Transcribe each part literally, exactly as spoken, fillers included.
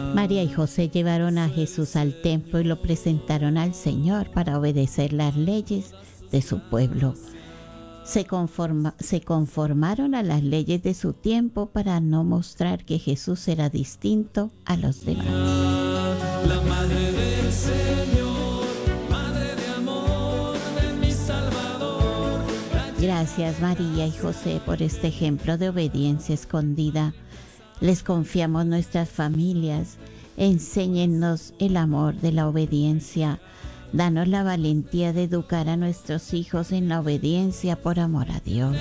María y José llevaron a Jesús al templo y lo presentaron al Señor para obedecer las leyes de su pueblo. Se, conforma, se conformaron a las leyes de su tiempo para no mostrar que Jesús era distinto a los demás. La madre del Señor, madre de amor de mi Salvador. Gracias María y José por este ejemplo de obediencia escondida. Les confiamos nuestras familias. Enséñennos el amor de la obediencia. Danos la valentía de educar a nuestros hijos en la obediencia por amor a Dios.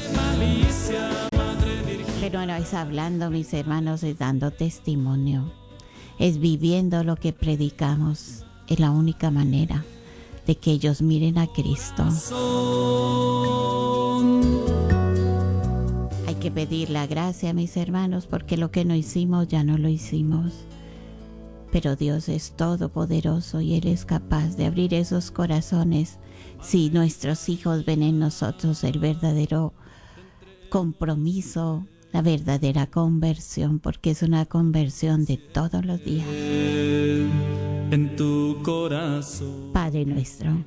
Pero no es hablando, mis hermanos, es dando testimonio. Es viviendo lo que predicamos. Es la única manera de que ellos miren a Cristo. Hay que pedir la gracia, mis hermanos, porque lo que no hicimos ya no lo hicimos. Pero Dios es todopoderoso y Él es capaz de abrir esos corazones si nuestros hijos ven en nosotros el verdadero compromiso, la verdadera conversión, porque es una conversión de todos los días. En tu corazón. Padre nuestro.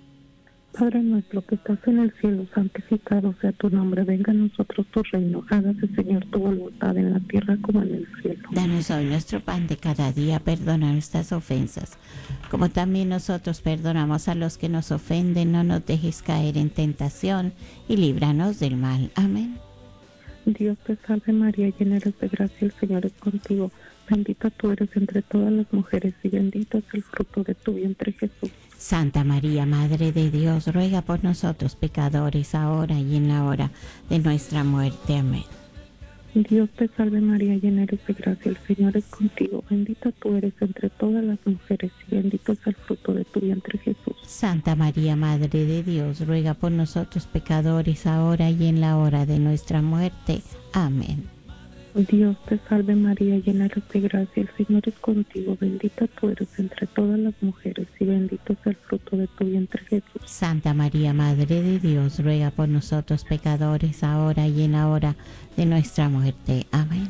Padre nuestro que estás en el cielo, santificado sea tu nombre. Venga a nosotros tu reino. Hágase, Señor, tu voluntad en la tierra como en el cielo. Danos hoy nuestro pan de cada día. Perdona nuestras ofensas, como también nosotros perdonamos a los que nos ofenden. No nos dejes caer en tentación y líbranos del mal. Amén. Dios te salve María, llena eres de gracia, el Señor es contigo. Bendita tú eres entre todas las mujeres y bendito es el fruto de tu vientre, Jesús. Santa María, Madre de Dios, ruega por nosotros pecadores, ahora y en la hora de nuestra muerte. Amén. Dios te salve María, llena eres de gracia, el Señor es contigo. Bendita tú eres entre todas las mujeres y bendito es el fruto de tu vientre, Jesús. Santa María, Madre de Dios, ruega por nosotros pecadores, ahora y en la hora de nuestra muerte. Amén. Dios te salve María, llena eres de gracia, el Señor es contigo. Bendita tú eres entre todas las mujeres y bendito es el fruto de tu vientre, Jesús. Santa María, Madre de Dios, ruega por nosotros pecadores, ahora y en la hora de nuestra muerte. Amén.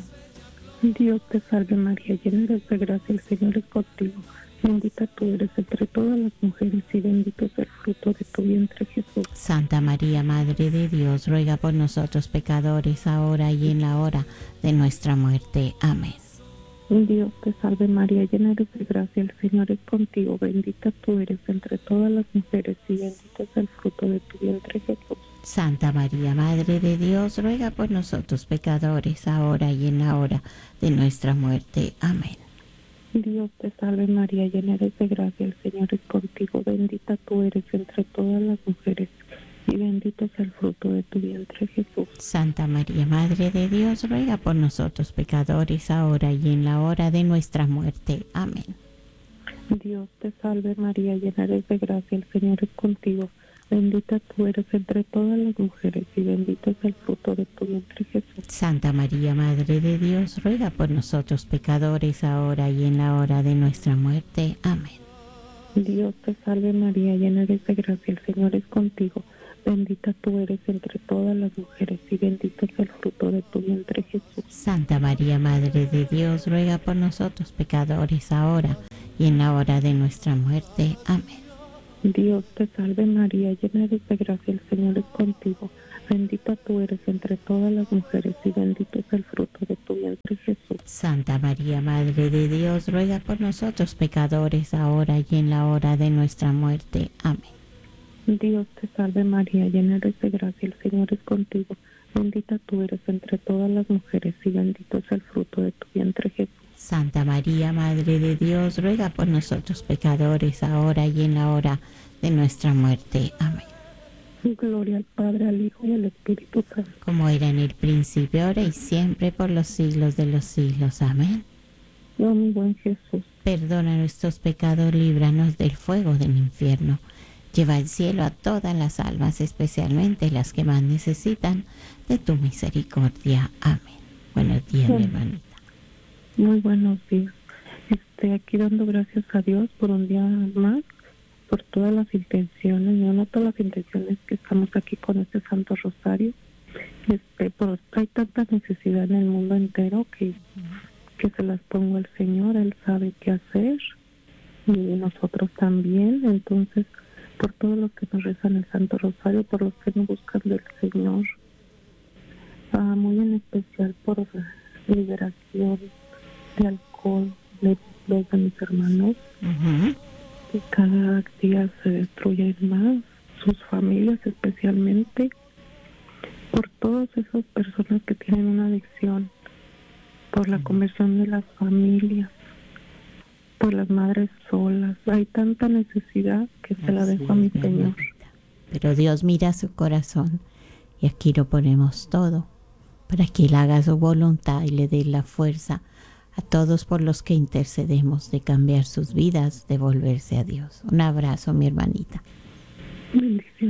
Dios te salve María, llena eres de gracia, el Señor es contigo. Bendita tú eres entre todas las mujeres y bendito es el fruto de tu vientre, Jesús. Santa María, Madre de Dios, ruega por nosotros pecadores, ahora y en la hora de nuestra muerte. Amén. Dios te salve María, llena eres de gracia, el Señor es contigo. Bendita tú eres entre todas las mujeres y bendito es el fruto de tu vientre, Jesús. Santa María, Madre de Dios, ruega por nosotros pecadores, ahora y en la hora de nuestra muerte. Amén. Dios te salve María, llena eres de gracia, el Señor es contigo. Bendita tú eres entre todas las mujeres y bendito es el fruto de tu vientre, Jesús. Santa María, Madre de Dios, ruega por nosotros pecadores, ahora y en la hora de nuestra muerte. Amén. Dios te salve María, llena eres de gracia, el Señor es contigo. Bendita tú eres entre todas las mujeres y bendito es el fruto de tu vientre, Jesús. Santa María, Madre de Dios, ruega por nosotros pecadores, ahora y en la hora de nuestra muerte. Amén. Dios te salve María, llena eres de gracia, el Señor es contigo. Bendita tú eres entre todas las mujeres y bendito es el fruto de tu vientre, Jesús. Santa María, Madre de Dios, ruega por nosotros pecadores, ahora y en la hora de nuestra muerte. Amén. Dios te salve María, llena eres de gracia, el Señor es contigo. Bendita tú eres entre todas las mujeres y bendito es el fruto de tu vientre, Jesús. Santa María, Madre de Dios, ruega por nosotros pecadores, ahora y en la hora de nuestra muerte. Amén. Dios te salve María, llena eres de gracia, el Señor es contigo. Bendita tú eres entre todas las mujeres y bendito es el fruto de tu vientre, Jesús. Santa María, Madre de Dios, ruega por nosotros pecadores, ahora y en la hora de nuestra muerte. Amén. Gloria al Padre, al Hijo y al Espíritu Santo. Como era en el principio, ahora y siempre, por los siglos de los siglos. Amén. Oh mi buen Jesús, perdona nuestros pecados, líbranos del fuego del infierno. Lleva al cielo a todas las almas, especialmente las que más necesitan de tu misericordia. Amén. Buenos días, sí. mi hermanita. Muy buenos días. Este, aquí dando gracias a Dios por un día más, por todas las intenciones, no, no todas las intenciones que estamos aquí con este Santo Rosario. Este, por, hay tanta necesidad en el mundo entero que, que se las pongo al Señor, Él sabe qué hacer y nosotros también. Entonces, por todos los que nos rezan el Santo Rosario, por los que nos buscan del Señor, ah, muy en especial por liberación de alcohol de dos de mis hermanos, uh-huh. que cada día se destruyen más, sus familias especialmente, por todas esas personas que tienen una adicción, por la conversión de las familias, por las madres solas. Hay tanta necesidad que se la dejo a mi Señor. Pero Dios mira su corazón y aquí lo ponemos todo para que Él haga su voluntad y le dé la fuerza a todos por los que intercedemos de cambiar sus vidas, de volverse a Dios. Un abrazo, mi hermanita. Bendiciones.